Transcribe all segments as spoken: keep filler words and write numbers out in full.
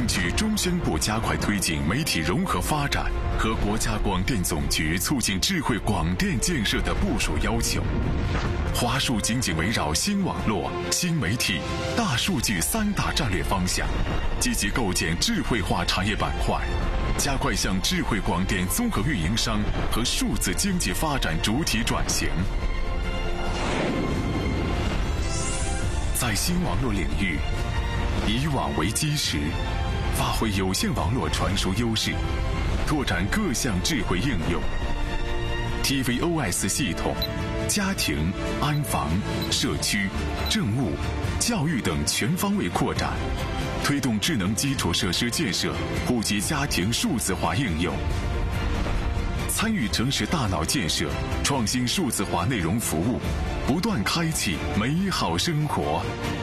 根据中宣部加快推进媒体融合发展和国家广电总局促进智慧广电建设的部署要求，华数紧紧围绕新网络、新媒体、大数据三大战略方向，积极构建智慧化产业板块，加快向智慧广电综合运营商和数字经济发展主体转型。在新网络领域，以网为基石，发挥有线网络传输优势，拓展各项智慧应用。T V O S 系统、家庭、安防、社区、政务、教育等全方位扩展，推动智能基础设施建设普及家庭数字化应用，参与城市大脑建设，创新数字化内容服务，不断开启美好生活。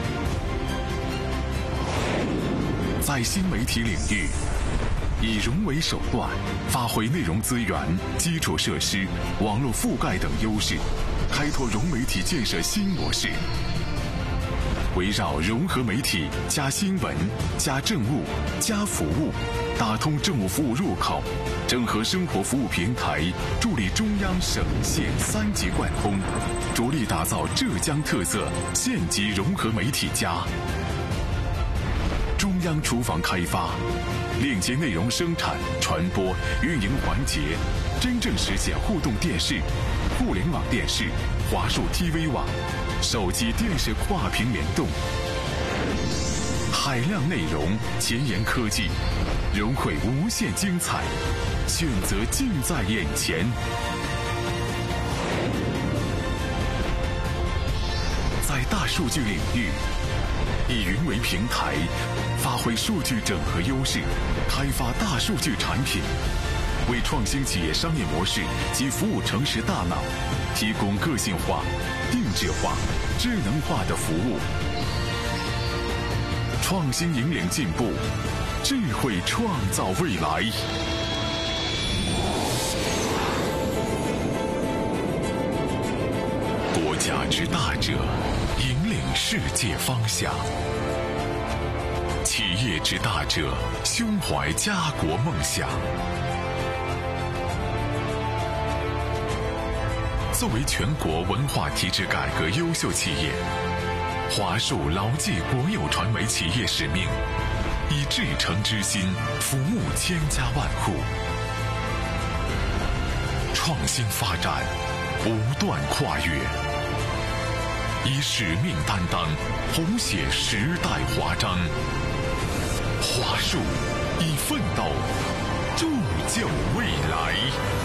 在新媒体领域，以融为手段，发挥内容资源、基础设施、网络覆盖等优势，开拓融媒体建设新模式。围绕融合媒体加新闻加政务加服务，打通政务服务入口，整合生活服务平台，助力中央省县三级贯通，着力打造浙江特色县级融合媒体家。中央厨房开发，链接内容生产、传播、运营环节，真正实现互动电视、互联网电视、华数 T V 网、手机电视跨屏联动，海量内容，前沿科技，融汇无限精彩，选择近在眼前。在大数据领域，以云为平台，发挥数据整合优势，开发大数据产品，为创新企业商业模式及服务城市大脑提供个性化、定制化、智能化的服务。创新引领进步，智慧创造未来。国家之大者，引领世界方向；企业之大者，胸怀家国梦想。作为全国文化体制改革优秀企业，华数牢记国有传媒企业使命，以至诚之心服务千家万户，创新发展不断跨越，以使命担当，谱写时代华章。华数以奋斗铸就未来。